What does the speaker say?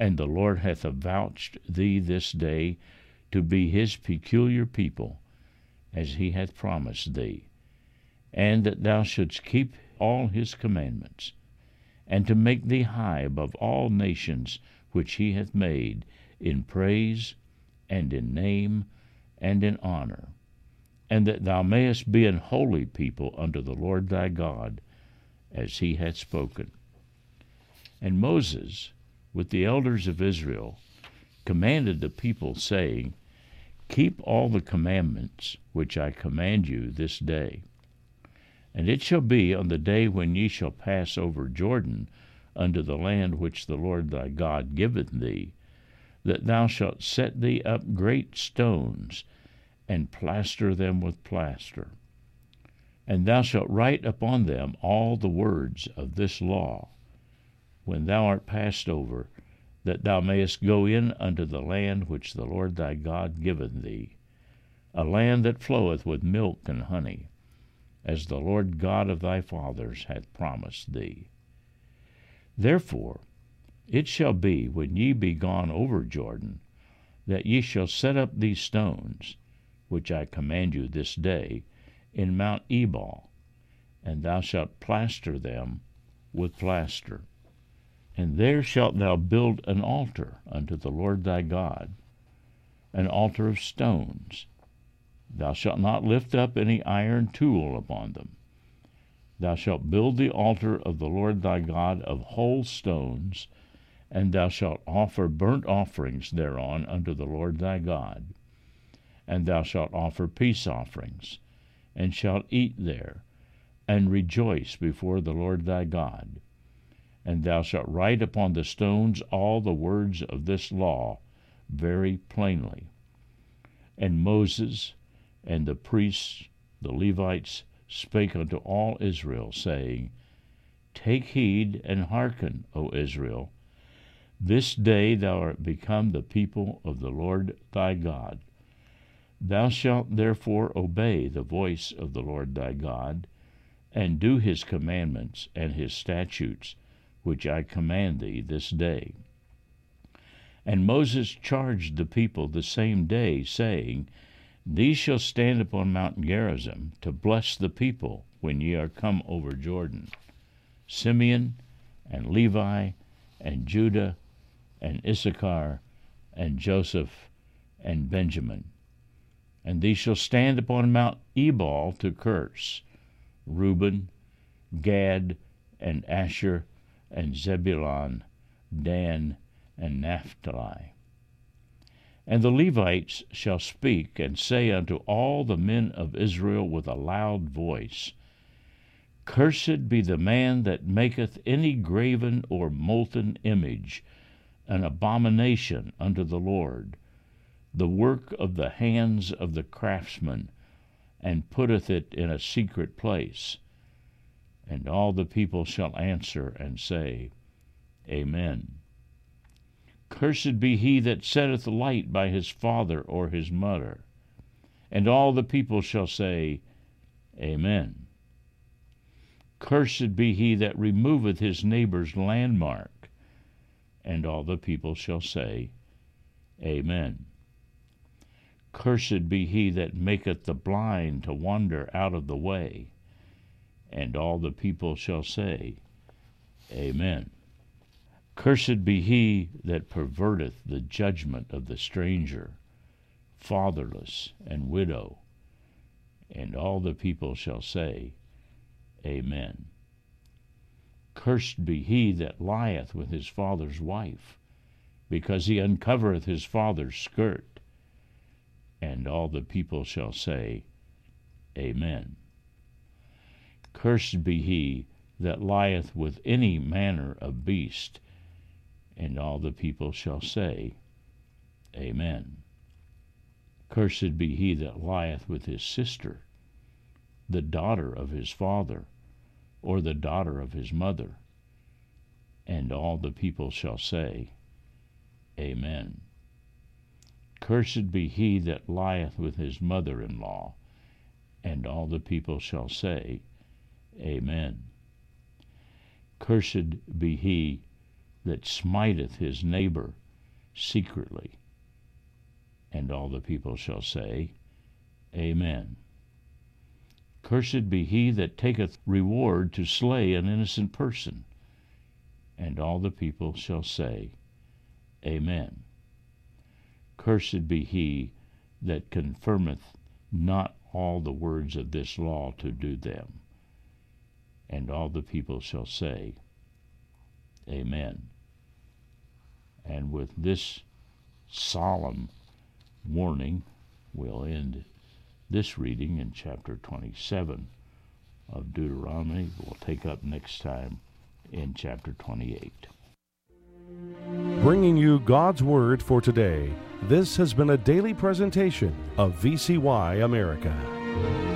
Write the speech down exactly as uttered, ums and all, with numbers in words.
And the Lord hath avouched thee this day to be his peculiar people, as he hath promised thee, and that thou shouldst keep all his commandments, and to make thee high above all nations which he hath made, in praise, and in name, and in honor, and that thou mayest be an holy people unto the Lord thy God, as he hath spoken. And Moses, with the elders of Israel, commanded the people, saying, Keep all the commandments which I command you this day. And it shall be on the day when ye shall pass over Jordan unto the land which the Lord thy God giveth thee, that thou shalt set thee up great stones, and plaster them with plaster. And thou shalt write upon them all the words of this law, when thou art passed over, that thou mayest go in unto the land which the Lord thy God giveth thee, a land that floweth with milk and honey, as the Lord God of thy fathers hath promised thee. Therefore it shall be, when ye be gone over Jordan, that ye shall set up these stones, which I command you this day, in Mount Ebal, and thou shalt plaster them with plaster. And there shalt thou build an altar unto the Lord thy God, an altar of stones. Thou shalt not lift up any iron tool upon them. Thou shalt build the altar of the Lord thy God of whole stones, and thou shalt offer burnt offerings thereon unto the Lord thy God. And thou shalt offer peace offerings, and shalt eat there, and rejoice before the Lord thy God. And thou shalt write upon the stones all the words of this law very plainly. And Moses and the priests, the Levites, spake unto all Israel, saying, Take heed and hearken, O Israel. This day thou art become the people of the Lord thy God. Thou shalt therefore obey the voice of the Lord thy God, and do his commandments and his statutes, which I command thee this day. And Moses charged the people the same day, saying, These shall stand upon Mount Gerizim to bless the people when ye are come over Jordan, Simeon and Levi and Judah and Issachar and Joseph and Benjamin. And these shall stand upon Mount Ebal to curse, Reuben, Gad, and Asher, and Zebulun, Dan, and Naphtali. And the Levites shall speak and say unto all the men of Israel with a loud voice, Cursed be the man that maketh any graven or molten image, an abomination unto the Lord, the work of the hands of the craftsman, and putteth it in a secret place. And all the people shall answer and say, Amen. Cursed be he that setteth light by his father or his mother. And all the people shall say, Amen. Cursed be he that removeth his neighbor's landmark. And all the people shall say, Amen. Cursed be he that maketh the blind to wander out of the way. And all the people shall say, Amen. Cursed be he that perverteth the judgment of the stranger, fatherless, and widow. And all the people shall say, Amen. Cursed be he that lieth with his father's wife, because he uncovereth his father's skirt. And all the people shall say, Amen. Cursed be he that lieth with any manner of beast. And all the people shall say, Amen. Cursed be he that lieth with his sister, the daughter of his father, or the daughter of his mother. And all the people shall say, Amen. Cursed be he that lieth with his mother-in-law. And all the people shall say, Amen. Cursed be he that smiteth his neighbor secretly. And all the people shall say, Amen. Cursed be he that taketh reward to slay an innocent person. And all the people shall say, Amen. Cursed be he that confirmeth not all the words of this law to do them. And all the people shall say, Amen. And with this solemn warning, we'll end this reading in chapter twenty-seven of Deuteronomy. We'll take up next time in chapter twenty-eight. Bringing you God's Word for today, this has been a daily presentation of V C Y America.